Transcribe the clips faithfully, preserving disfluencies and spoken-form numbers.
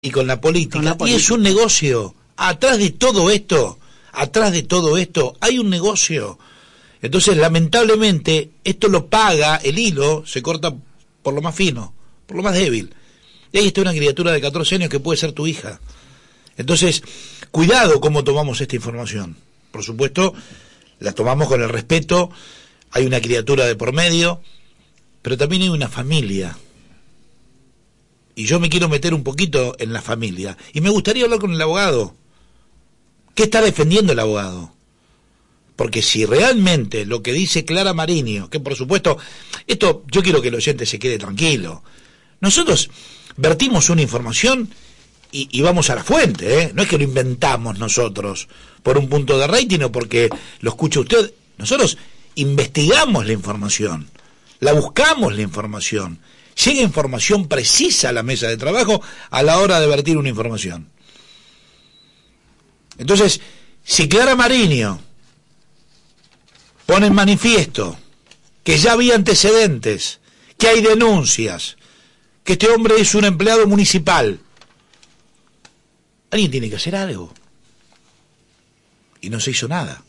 y con la política, con la política. Y es un negocio. Atrás de todo esto, atrás de todo esto, hay un negocio. Entonces, lamentablemente, esto lo paga, el hilo se corta por lo más fino, por lo más débil. Y ahí está una criatura de catorce años que puede ser tu hija. Entonces, cuidado cómo tomamos esta información. Por supuesto, la tomamos con el respeto, hay una criatura de por medio, pero también hay una familia. Y yo me quiero meter un poquito en la familia. Y me gustaría hablar con el abogado. ¿Qué está defendiendo el abogado? Porque si realmente lo que dice Clara Mariño, que por supuesto, esto yo quiero que el oyente se quede tranquilo. Nosotros vertimos una información y, y vamos a la fuente, ¿eh? No es que lo inventamos nosotros por un punto de rating o porque lo escucha usted. Nosotros investigamos la información, la buscamos la información. Llega información precisa a la mesa de trabajo a la hora de vertir una información. Entonces, si Clara Mariño pone en manifiesto que ya había antecedentes, que hay denuncias, que este hombre es un empleado municipal, alguien tiene que hacer algo. Y no se hizo nada.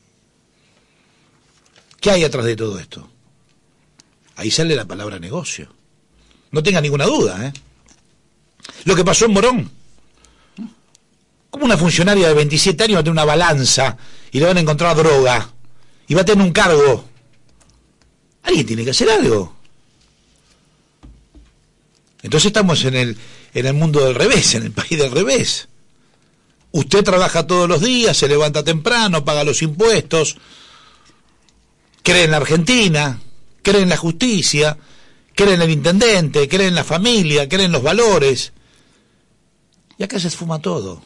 ¿Qué hay atrás de todo esto? Ahí sale la palabra negocio. No tenga ninguna duda, ¿eh? Lo que pasó en Morón. Como una funcionaria de veintisiete años va a tener una balanza y le van a encontrar droga y va a tener un cargo. Alguien tiene que hacer algo. Entonces estamos en el, en el mundo del revés, en el país del revés. Usted trabaja todos los días, se levanta temprano, paga los impuestos, cree en la Argentina, cree en la justicia, cree en el intendente, cree en la familia, cree en los valores. Y acá se esfuma todo.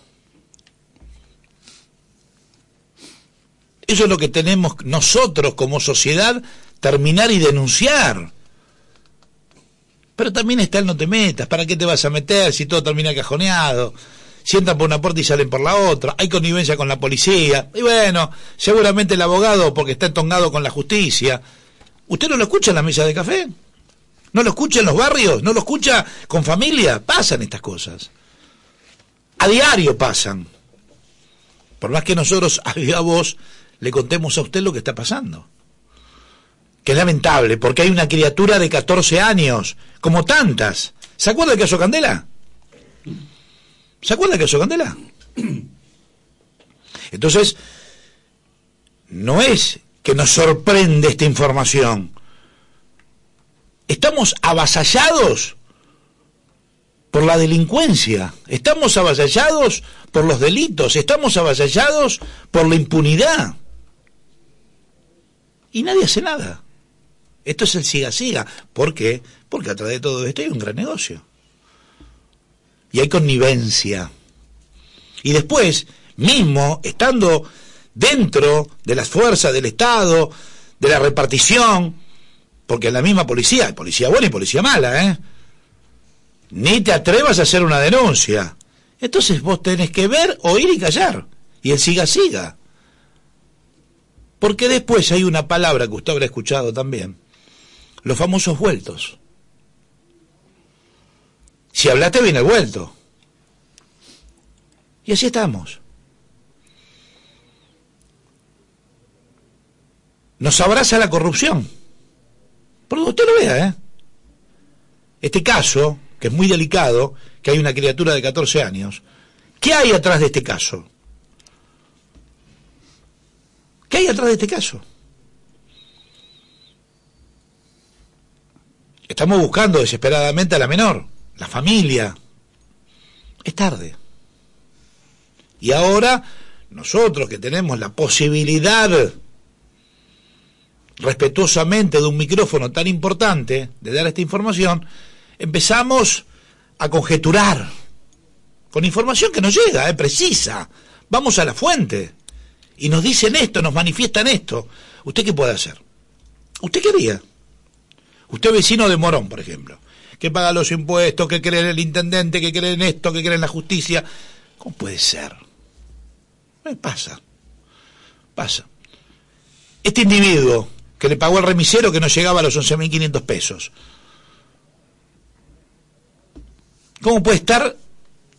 Eso es lo que tenemos nosotros como sociedad, terminar y denunciar. Pero también está el no te metas, ¿para qué te vas a meter si todo termina cajoneado? Si entran por una puerta y salen por la otra, hay connivencia con la policía, y bueno, seguramente el abogado porque está entongado con la justicia. ¿Usted no lo escucha en la mesa de café? ¿No lo escucha en los barrios? ¿No lo escucha con familia? Pasan estas cosas. A diario pasan. Por más que nosotros a viva voz le contemos a usted lo que está pasando. Que es lamentable, porque hay una criatura de catorce años, como tantas. ¿Se acuerda del caso Candela? ¿Se acuerda del caso Candela? Entonces, no es que nos sorprende esta información. Estamos avasallados por la delincuencia, estamos avasallados por los delitos, estamos avasallados por la impunidad. Y nadie hace nada. Esto es el siga-siga. ¿Por qué? Porque atrás de todo esto hay un gran negocio. Y hay connivencia. Y después, mismo, estando dentro de las fuerzas del Estado, de la repartición, porque en la misma policía, hay policía buena y policía mala, ¿eh? Ni te atrevas a hacer una denuncia. Entonces vos tenés que ver, oír y callar. Y el siga-siga. Porque después hay una palabra que usted habrá escuchado también. Los famosos vueltos. Si hablaste, viene el vuelto. Y así estamos. Nos abraza la corrupción. Por donde usted lo vea, ¿eh? Este caso, que es muy delicado, que hay una criatura de catorce años, ¿qué hay atrás de este caso? ¿Qué hay atrás de este caso? Estamos buscando desesperadamente a la menor, la familia. Es tarde. Y ahora, nosotros que tenemos la posibilidad, respetuosamente, de un micrófono tan importante, de dar esta información, empezamos a conjeturar, con información que nos llega, es precisa. Vamos a la fuente. Y nos dicen esto, nos manifiestan esto. ¿Usted qué puede hacer? ¿Usted qué haría? Usted vecino de Morón, por ejemplo, que paga los impuestos, que cree en el intendente, que cree en esto, que cree en la justicia. ¿Cómo puede ser? Eh, pasa. Pasa. Este individuo que le pagó al remisero que no llegaba a los once mil quinientos pesos, ¿cómo puede estar